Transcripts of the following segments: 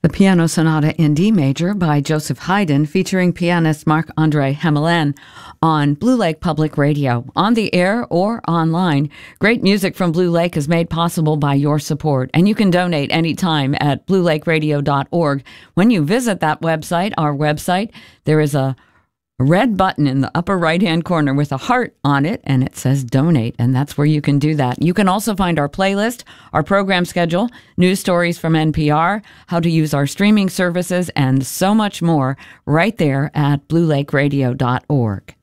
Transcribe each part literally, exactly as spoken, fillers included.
The Piano Sonata in D Major by Joseph Haydn, featuring pianist Marc-André Hamelin on Blue Lake Public Radio, on the air or online. Great music from Blue Lake is made possible by your support, and you can donate anytime at blue lake radio dot org. When you visit that website, our website, there is a A red button in the upper right-hand corner with a heart on it, and it says donate, and that's where you can do that. You can also find our playlist, our program schedule, news stories from N P R, how to use our streaming services, and so much more right there at blue lake radio dot org.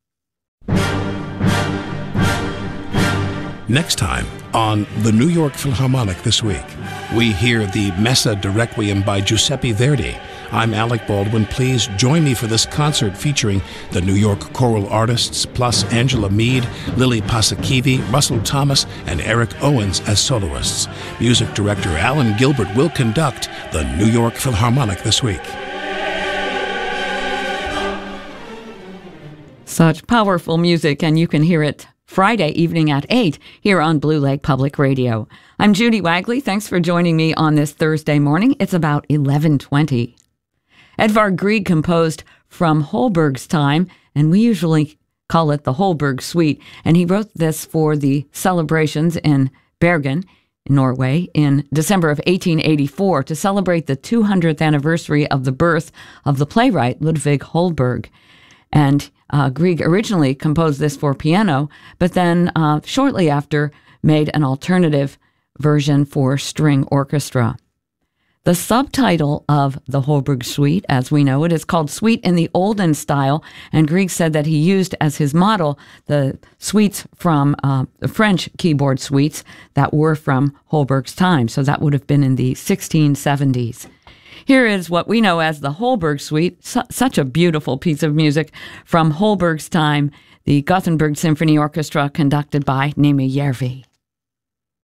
Next time on the New York Philharmonic This Week, we hear the Messa de Requiem by Giuseppe Verdi. I'm Alec Baldwin. Please join me for this concert featuring the New York choral artists, plus Angela Mead, Lily Pasakivi, Russell Thomas, and Eric Owens as soloists. Music director Alan Gilbert will conduct the New York Philharmonic This Week. Such powerful music, and you can hear it Friday evening at eight here on Blue Lake Public Radio. I'm Judy Wagley. Thanks for joining me on this Thursday morning. It's about eleven twenty. Edvard Grieg composed From Holberg's Time, and we usually call it the Holberg Suite, and he wrote this for the celebrations in Bergen, in Norway, in December of eighteen eighty-four to celebrate the two hundredth anniversary of the birth of the playwright Ludvig Holberg. And uh, Grieg originally composed this for piano, but then uh, shortly after made an alternative version for string orchestra. The subtitle of the Holberg Suite, as we know it, is called Suite in the Olden Style, and Grieg said that he used as his model the suites from uh, the French keyboard suites that were from Holberg's time, so that would have been in the sixteen seventies. Here is what we know as the Holberg Suite, su- such a beautiful piece of music from Holberg's time, the Gothenburg Symphony Orchestra conducted by Nimi Järvi.